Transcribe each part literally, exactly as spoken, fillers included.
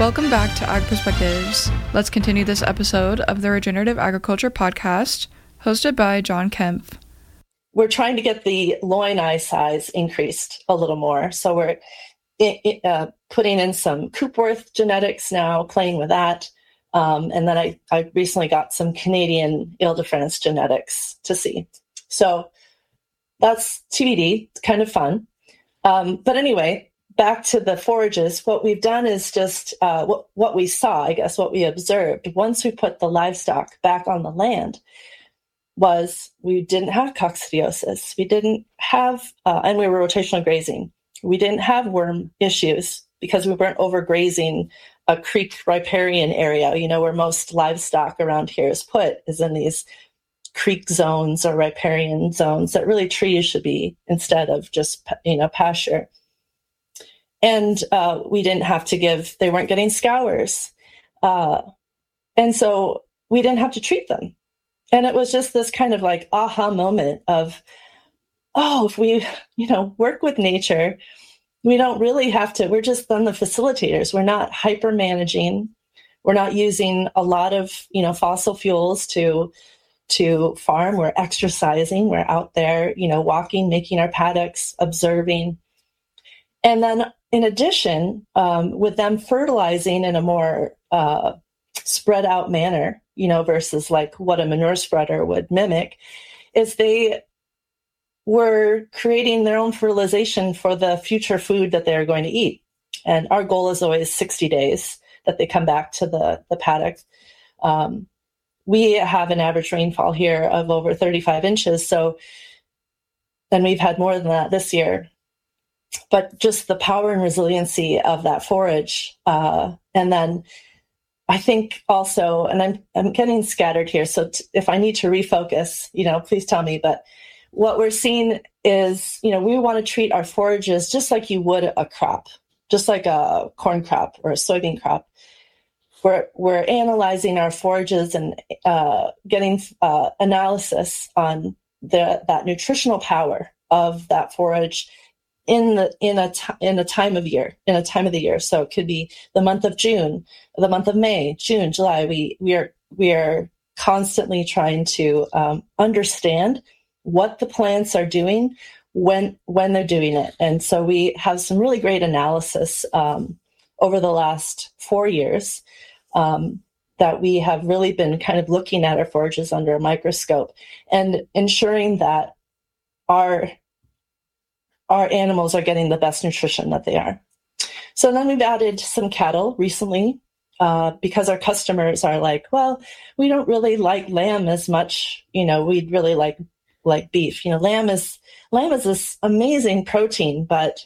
Welcome back to Ag Perspectives. Let's continue this episode of the Regenerative Agriculture Podcast, hosted by John Kempf. We're trying to get the loin eye size increased a little more. So we're uh, putting in some Coopworth genetics now, playing with that. Um, and then I, I recently got some Canadian Ile-de-France genetics to see. So that's T B D. It's kind of fun. Um, but anyway, back to the forages. What we've done is just uh, what, what we saw, I guess, what we observed. Once we put the livestock back on the land, was we didn't have coccidiosis. We didn't have, uh, and we were rotational grazing. We didn't have worm issues because we weren't overgrazing a creek riparian area, you know, where most livestock around here is put, is in these creek zones or riparian zones that really trees should be instead of just, you know, pasture. And uh, we didn't have to give, they weren't getting scours. Uh, and so we didn't have to treat them. And it was just this kind of like aha moment of, oh, if we, you know, work with nature, we don't really have to, we're just then the facilitators. We're not hyper managing. We're not using a lot of, you know, fossil fuels to, to farm. We're exercising. We're out there, you know, walking, making our paddocks, observing. And then in addition, um, with them fertilizing in a more uh, spread out manner, you know, versus like what a manure spreader would mimic, is they were creating their own fertilization for the future food that they're going to eat. And our goal is always sixty days that they come back to the, the paddock. Um, we have an average rainfall here of over thirty-five inches. So, and we've had more than that this year. But just the power and resiliency of that forage. Uh, and then I think also, and I'm I'm getting scattered here, so t- if I need to refocus, you know, please tell me. But what we're seeing is, you know, we want to treat our forages just like you would a crop, just like a corn crop or a soybean crop. We're we're analyzing our forages and uh, getting uh, analysis on the that nutritional power of that forage in the in a t- in a time of year, in a time of the year. So it could be the month of June, the month of May, June, July. We we are we are constantly trying to um, understand what the plants are doing when when they're doing it. And so we have some really great analysis um, over the last four years um, that we have really been kind of looking at our forages under a microscope and ensuring that our our animals are getting the best nutrition that they are. So then we've added some cattle recently uh, because our customers are like, well, we don't really like lamb as much. You know, we'd really like like beef. You know, lamb is lamb is this amazing protein, but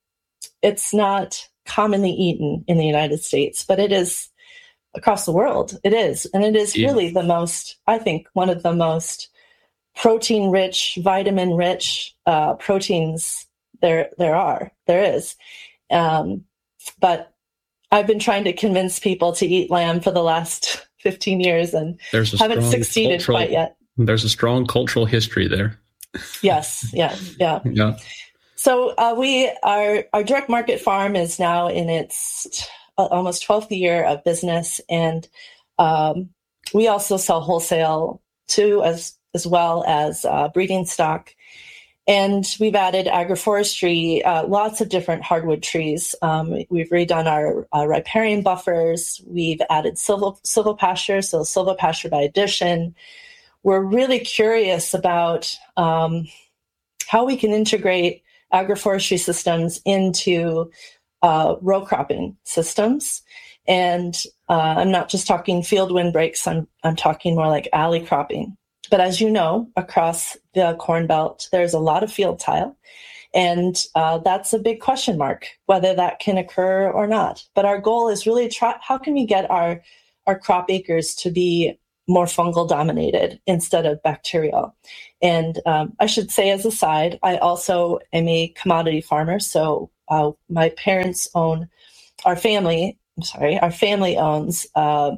it's not commonly eaten in the United States, but it is across the world. It is, and it is yeah. really the most, I think, one of the most protein-rich, vitamin-rich uh, proteins there there are, there is. Um, but I've been trying to convince people to eat lamb for the last fifteen years and haven't succeeded cultural, quite yet. There's a strong cultural history there. Yes, yeah, yeah. yeah. So uh, we, our, our direct market farm is now in its uh, almost twelfth year of business. And um, we also sell wholesale too, as as well as uh, breeding stock. And we've added agroforestry, uh, lots of different hardwood trees. Um, we've redone our uh, riparian buffers. We've added silvo, silvopasture, so silvopasture by addition. We're really curious about um, how we can integrate agroforestry systems into uh, row cropping systems. And uh, I'm not just talking field windbreaks, I'm, I'm talking more like alley cropping. But as you know, across the Corn Belt, there's a lot of field tile, and uh, that's a big question mark, whether that can occur or not. But our goal is really try, how can we get our, our crop acres to be more fungal dominated instead of bacterial? And um, I should say as a side, I also am a commodity farmer. So uh, my parents own, our family, I'm sorry, our family owns uh,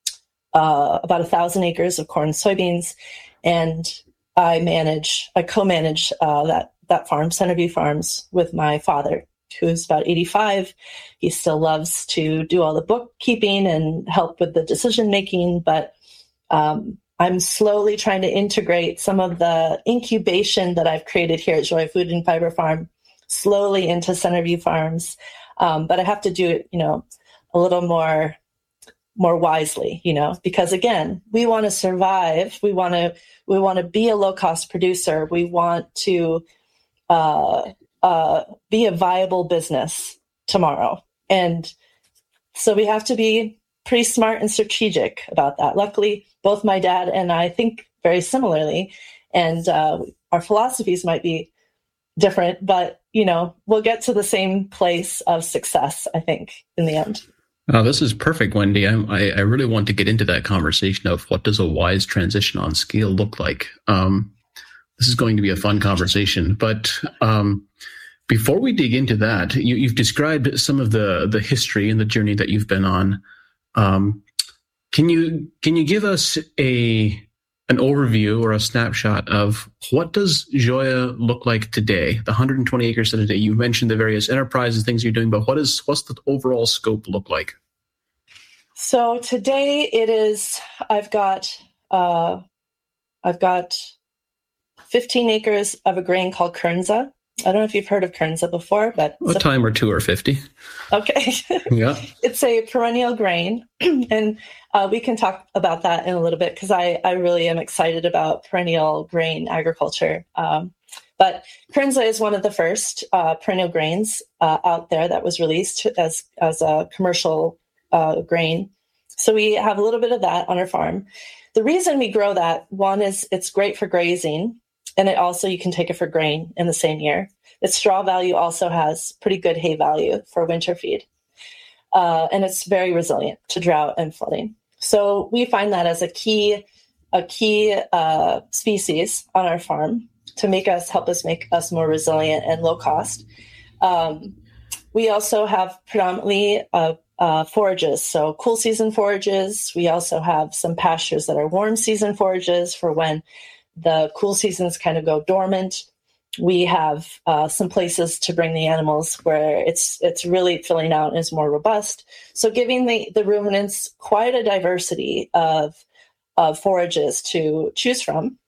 uh, about a thousand acres of corn and soybeans. And I manage, I co-manage uh, that that farm, Centerview Farms, with my father. who's about eighty-five. He still loves to do all the bookkeeping and help with the decision making, but um, I'm slowly trying to integrate some of the incubation that I've created here at Joy Food and Fiber Farm slowly into Centerview Farms. Um, but I have to do it, you know, a little more, more wisely, you know, because again, we want to survive. We want to, we want to be a low cost producer. We want to uh, uh, be a viable business tomorrow. And so we have to be pretty smart and strategic about that. Luckily, both my dad and I think very similarly, and uh, our philosophies might be different, but, you know, we'll get to the same place of success, I think, in the end. Oh, this is perfect, Wendy. I, I really want to get into that conversation of what does a wise transition on scale look like. Um, this is going to be a fun conversation, but um, before we dig into that, you, you've described some of the the history and the journey that you've been on. Um, can you can you give us a an overview or a snapshot of what does Joya look like today? The one hundred twenty acres today. You mentioned the various enterprises, things you're doing, but what is what's the overall scope look like? So today it is. I've got uh, I've got fifteen acres of a grain called Kernza. I don't know if you've heard of Kernza before, but a time or two or fifty. Okay. Yeah. It's a perennial grain. And uh, we can talk about that in a little bit because I, I really am excited about perennial grain agriculture. Um, but Kernza is one of the first uh, perennial grains uh, out there that was released as, as a commercial uh, grain. So we have a little bit of that on our farm. The reason we grow that, one is it's great for grazing. And it also, you can take it for grain in the same year. Its straw value also has pretty good hay value for winter feed. Uh, and it's very resilient to drought and flooding. So we find that as a key, a key uh, species on our farm to make us, help us make us more resilient and low cost. Um, we also have predominantly uh, uh, forages, so cool season forages. We also have some pastures that are warm season forages for when the cool seasons kind of go dormant. We have uh, some places to bring the animals where it's it's really filling out and is more robust. So giving the, the ruminants quite a diversity of, of forages to choose from.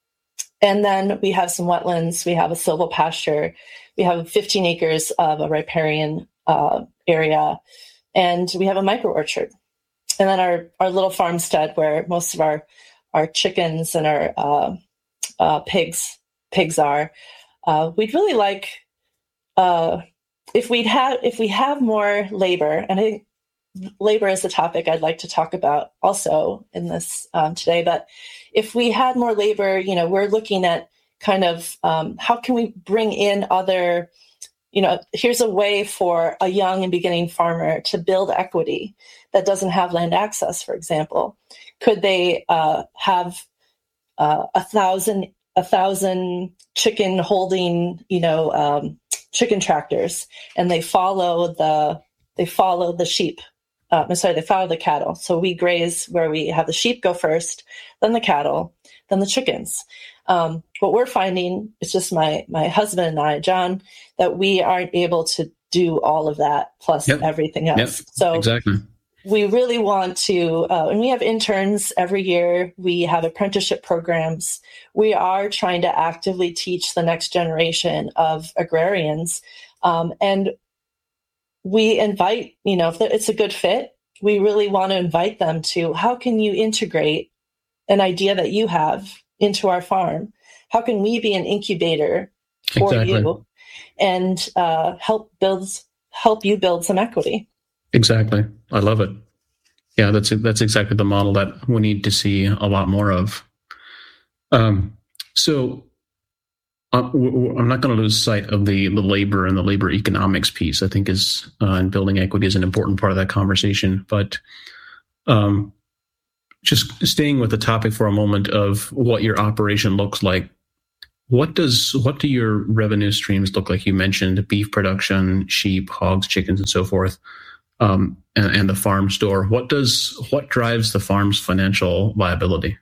And then we have some wetlands. We have a silvopasture. We have fifteen acres of a riparian uh, area. And we have a micro orchard. And then our, our little farmstead where most of our our chickens and our uh, uh, pigs pigs are. Uh, we'd really like uh, if we'd have if we have more labor, and I think labor is the topic I'd like to talk about also in this um, today. But if we had more labor, you know, we're looking at kind of um, how can we bring in other. You know, here's a way for a young and beginning farmer to build equity that doesn't have land access, for example. Could they uh, have uh, a thousand a thousand chicken holding, you know, um, chicken tractors, and they follow the they follow the sheep. Uh, I'm sorry, they follow the cattle. So we graze where we have the sheep go first, then the cattle, then the chickens. Um, what we're finding, it's just my my husband and I, John, that we aren't able to do all of that plus yep. everything else. Yep. So exactly. We really want to, uh, and we have interns every year. We have apprenticeship programs. We are trying to actively teach the next generation of agrarians. Um, and we invite, you know, if it's a good fit, we really want to invite them to how can you integrate an idea that you have into our farm? How can we be an incubator for exactly. you and uh, help build help you build some equity? Exactly. I love it. Yeah, that's that's exactly the model that we need to see a lot more of. Um, so uh, I'm not going to lose sight of the, the labor and the labor economics piece. I think is uh, and building equity is an important part of that conversation. But um, just staying with the topic for a moment of what your operation looks like. What does what do your revenue streams look like? You mentioned beef production, sheep, hogs, chickens, and so forth. Um, and, and the farm store. What does what drives the farm's financial viability?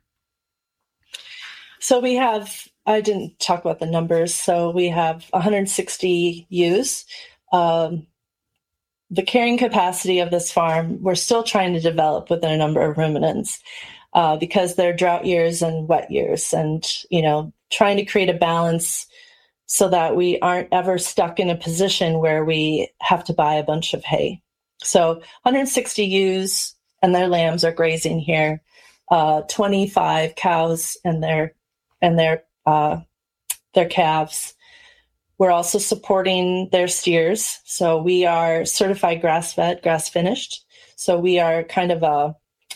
So we have. I didn't talk about the numbers. So we have one hundred sixty ewes. um, the carrying capacity of this farm, we're still trying to develop within a number of ruminants uh, because they're drought years and wet years, and, you know, trying to create a balance so that we aren't ever stuck in a position where we have to buy a bunch of hay. So one hundred sixty ewes and their lambs are grazing here, uh, twenty-five cows and their and their uh, their calves. We're also supporting their steers. So we are certified grass-fed, grass-finished. So we are kind of a,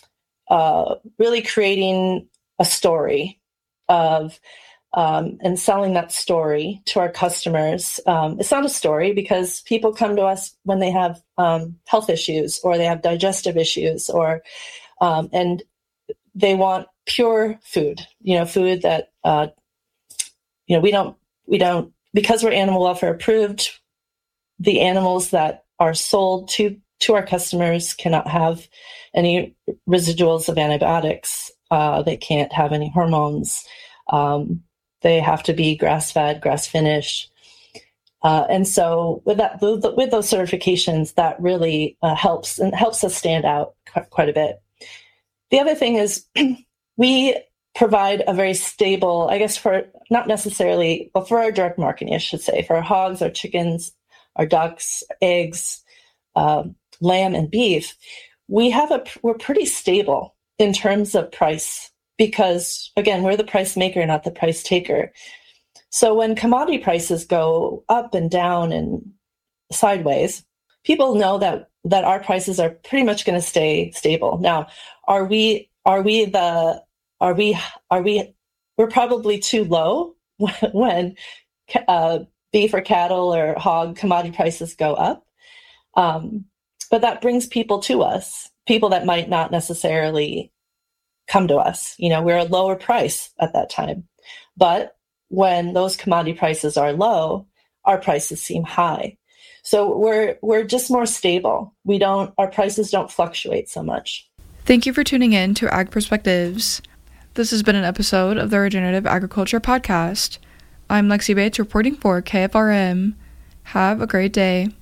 uh, really creating a story of um, and selling that story to our customers. Um, it's not a story because people come to us when they have um, health issues or they have digestive issues, or um, and they want pure food. You know, food that uh, you know we don't we don't. Because we're animal welfare approved, the animals that are sold to, to our customers cannot have any residuals of antibiotics. Uh, they can't have any hormones. Um, they have to be grass-fed, grass-finished. Uh, and so with that, with those certifications, that really uh, helps and helps us stand out quite, quite a bit. The other thing is we provide a very stable, I guess, for not necessarily, but for our direct marketing, I should say, for our hogs, our chickens, our ducks, eggs, uh, lamb, and beef, we have a we're pretty stable in terms of price because, again, we're the price maker, not the price taker. So when commodity prices go up and down and sideways, people know that that our prices are pretty much going to stay stable. Now, are we are we the Are we, are we, we're probably too low when uh, beef or cattle or hog commodity prices go up. Um, but that brings people to us, people that might not necessarily come to us. You know, we're a lower price at that time. But when those commodity prices are low, our prices seem high. So we're, we're just more stable. We don't, our prices don't fluctuate so much. Thank you for tuning in to Ag Perspectives. This has been an episode of the Regenerative Agriculture Podcast. I'm Lexi Bates reporting for K F R M. Have a great day.